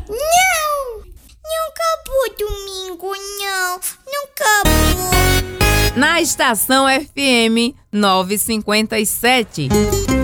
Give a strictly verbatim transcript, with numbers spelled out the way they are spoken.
Não! Não acabou domingo, não! Não acabou! Na estação F M novecentos e cinquenta e sete.